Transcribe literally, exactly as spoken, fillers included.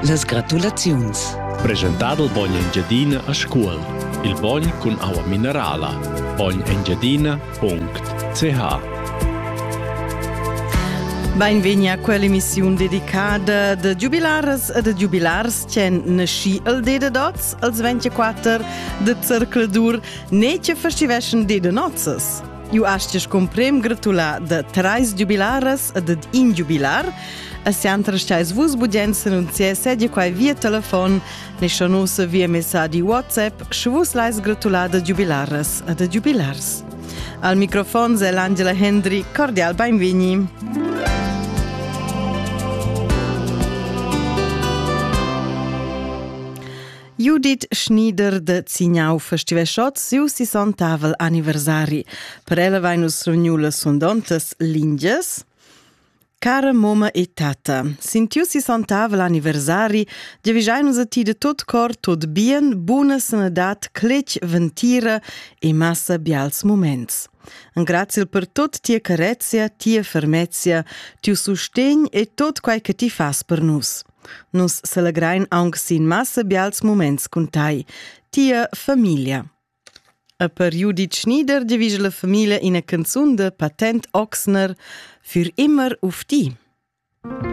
las gratulaziuns. Presentar il bogn Engiadina a scuol. Il bogn cun aua minerala. bogn engiadina punct c h. Benvegni a quell'emissione dedicata de giubilares e de giubilars che nasci il dede dots, als ventiquattro de Cercladur, ne che festivession dede nozzes. Iu astes comprem gratula de trais giubilares e de in giubilar, a siantra stais vus bugens annunzie sedie quai via telefon, ne shonusa via messaggi WhatsApp, shvus lais gratula de giubilares e de giubilars. Al microfon è l'Angela Hendry, cordial benvegni. Judith Schneider de Zignau festivesciot siu si son tavel anniversari. Per ella vai nus reuniula sondontes linges. Cara moma e tata, sintiu si son tavel anniversari, giavischai nus a ti de tot cor, tot bien, buna sanedat, clec, ventira e massa bials moments. Un grazie per tot tia carezia, tia fermezia, tiu sustegn e tot quai che ti fas per nus. Nus celegrain aunc sin massa bials moments con tai, tia famiglia. A per Judith Schneider divise la famiglia in a canzun de Patent Ochsner für immer auf ti.